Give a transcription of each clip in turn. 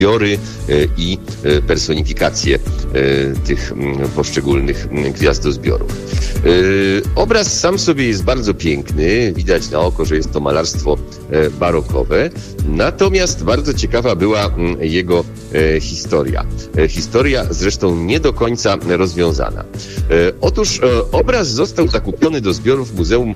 zbiory i personifikacje tych poszczególnych gwiazdozbiorów. Obraz sam sobie jest bardzo piękny, widać na oko, że jest to malarstwo barokowe, natomiast bardzo ciekawa była jego historia. Historia zresztą nie do końca rozwiązana. Otóż obraz został zakupiony do zbiorów muzeum w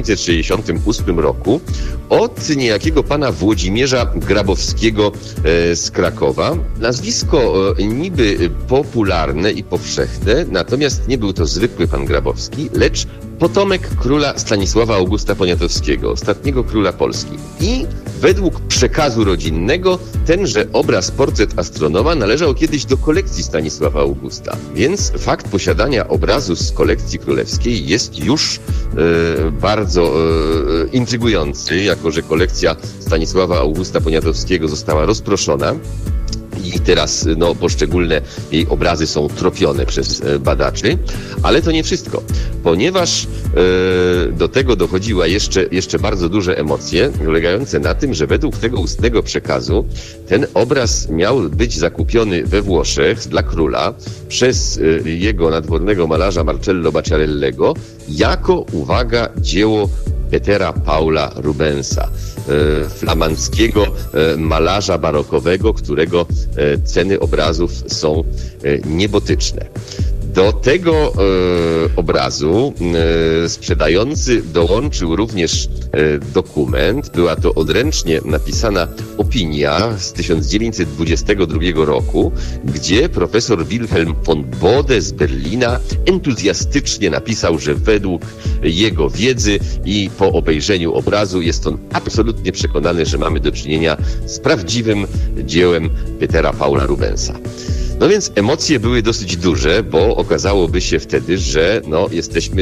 1968 roku od niejakiego pana Włodzimierza Grabowskiego z Krakowa. Nazwisko niby popularne i powszechne, natomiast nie był to zwykły pan Grabowski, lecz potomek króla Stanisława Augusta Poniatowskiego, ostatniego króla Polski. I według przekazu rodzinnego tenże obraz Portret astronoma należał kiedyś do kolekcji Stanisława Augusta. Więc fakt posiadania obrazu z kolekcji królewskiej jest już bardzo intrygujący, jako że kolekcja Stanisława Augusta Poniatowskiego została rozproszona. I teraz poszczególne jej obrazy są tropione przez badaczy, ale to nie wszystko, ponieważ do tego dochodziła jeszcze bardzo duże emocje, polegające na tym, że według tego ustnego przekazu ten obraz miał być zakupiony we Włoszech dla króla przez jego nadwornego malarza Marcello Bacciarellego jako, uwaga, dzieło Petera Paula Rubensa, flamandzkiego malarza barokowego, którego ceny obrazów są niebotyczne. Do tego obrazu sprzedający dołączył również dokument. Była to odręcznie napisana opinia z 1922 roku, gdzie profesor Wilhelm von Bode z Berlina entuzjastycznie napisał, że według jego wiedzy i po obejrzeniu obrazu jest on absolutnie przekonany, że mamy do czynienia z prawdziwym dziełem Petera Paula Rubensa. No więc emocje były dosyć duże, bo okazałoby się wtedy, że jesteśmy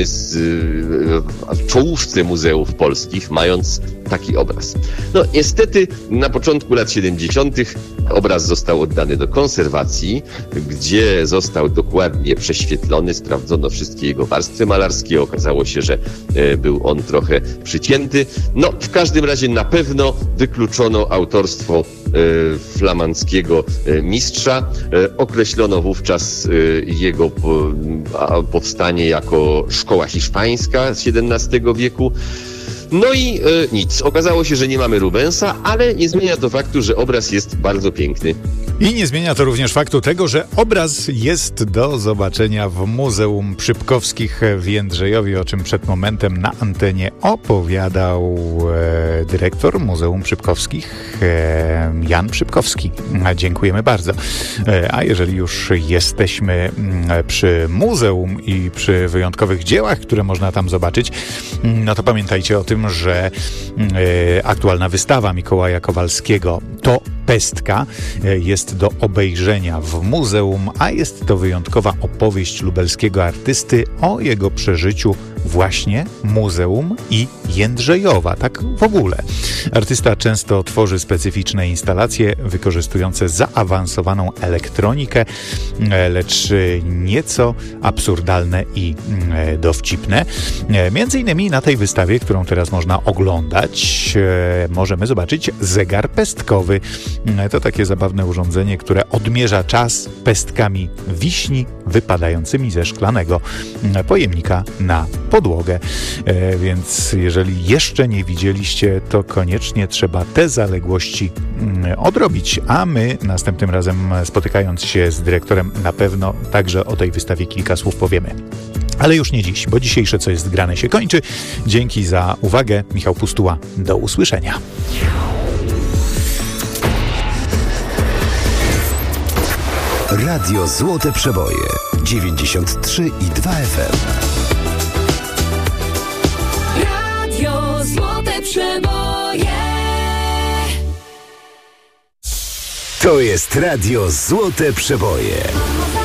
w czołówce muzeów polskich, mając taki obraz. Niestety na początku lat 70. obraz został oddany do konserwacji, gdzie został dokładnie prześwietlony, sprawdzono wszystkie jego warstwy malarskie, okazało się, że był on trochę przycięty. W każdym razie na pewno wykluczono autorstwo flamandzkiego mistrza. Określono wówczas jego powstanie jako szkoła hiszpańska z XVII wieku. No i nic. Okazało się, że nie mamy Rubensa, ale nie zmienia to faktu, że obraz jest bardzo piękny. I nie zmienia to również faktu tego, że obraz jest do zobaczenia w Muzeum Przypkowskich w Jędrzejowie, o czym przed momentem na antenie opowiadał dyrektor Muzeum Przypkowskich Jan Przypkowski. Dziękujemy bardzo. A jeżeli już jesteśmy przy muzeum i przy wyjątkowych dziełach, które można tam zobaczyć, to pamiętajcie o tym, że aktualna wystawa Mikołaja Kowalskiego to Pestka jest do obejrzenia w muzeum, a jest to wyjątkowa opowieść lubelskiego artysty o jego przeżyciu właśnie muzeum i Jędrzejowa, tak w ogóle. Artysta często tworzy specyficzne instalacje wykorzystujące zaawansowaną elektronikę, lecz nieco absurdalne i dowcipne. Między innymi na tej wystawie, którą teraz można oglądać, możemy zobaczyć zegar pestkowy. To takie zabawne urządzenie, które odmierza czas pestkami wiśni wypadającymi ze szklanego pojemnika na podłogę. Więc jeżeli jeszcze nie widzieliście, to koniecznie trzeba te zaległości odrobić. A my następnym razem, spotykając się z dyrektorem, na pewno także o tej wystawie kilka słów powiemy. Ale już nie dziś, bo dzisiejsze Co jest grane się kończy. Dzięki za uwagę. Michał Pustuła. Do usłyszenia. Radio Złote Przeboje 93,2 FM. Radio Złote Przeboje. To jest Radio Złote Przeboje.